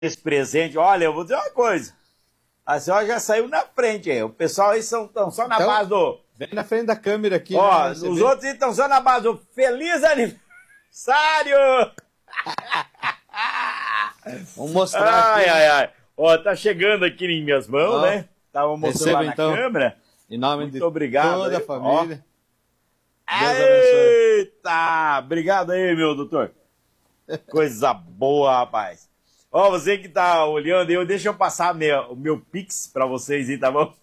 esse presente. Olha, eu vou dizer uma coisa. A senhora já saiu na frente aí. O pessoal aí estão só na base do... Vem na frente da câmera aqui. Ó, né, os outros estão só na base do Feliz Aniversário! Vamos mostrar aqui. Ai. Ó, tá chegando aqui em minhas mãos, né? Tava mostrando lá na câmera. Em nome muito de obrigado toda aí, a família. Deus abençoe. Eita! Obrigado aí, meu doutor. Coisa boa, rapaz. Ó, você que tá olhando aí, deixa eu passar o meu Pix pra vocês aí, tá bom?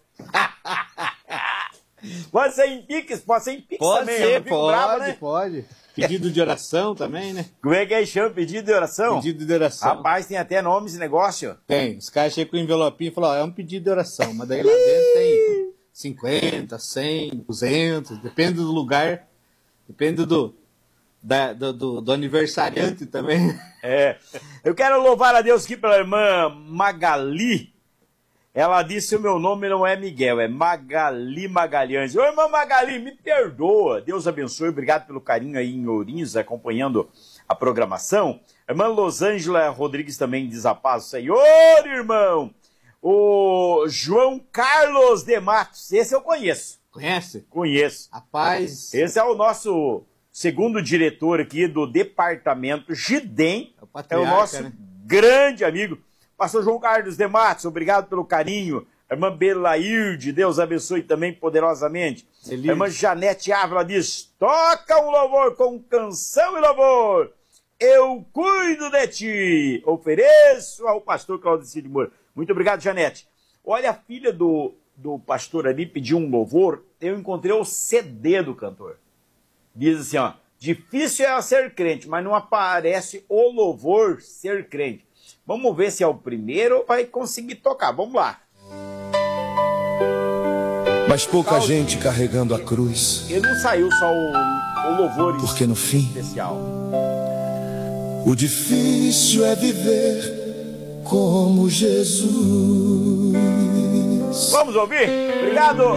Pode ser em Pix, pode ser em Pix pode também. Ser, pode, bravo, né? pode. Pedido de oração também, né? Como é que aí chama? Pedido de oração? Pedido de oração. Rapaz, tem até nome esse negócio. Tem. Os caras chegam com o envelopinho e falam, é um pedido de oração. Mas daí lá dentro tem 50, 100, 200, depende do lugar, depende do aniversariante também. Eu quero louvar a Deus aqui pela irmã Magali. Ela disse: o meu nome não é Miguel, é Magali Magalhães. Ô, irmã Magali, me perdoa. Deus abençoe, obrigado pelo carinho aí em Ourinhos, acompanhando a programação. A irmã Losângela Rodrigues também diz a paz do Senhor, irmão. O João Carlos de Matos, esse eu conheço. Conhece? Conheço. Rapaz. Esse é o nosso segundo diretor aqui do departamento GIDEM. É o nosso, né, grande amigo. Pastor João Carlos de Matos, obrigado pelo carinho. A irmã Belairde, Deus abençoe também poderosamente. A irmã Janete Ávila diz: toca um louvor com canção e louvor. Eu cuido de ti. Ofereço ao pastor Claudicídio Moura. Muito obrigado, Janete. Olha, a filha do pastor ali pediu um louvor. Eu encontrei o CD do cantor. Diz assim, ó: difícil é ser crente, mas não aparece o louvor ser crente. Vamos ver se é o primeiro ou vai conseguir tocar. Vamos lá. Mas pouca gente carregando a cruz. Ele não saiu só o louvor porque no fim, especial. O difícil é viver como Jesus. Vamos ouvir? Obrigado.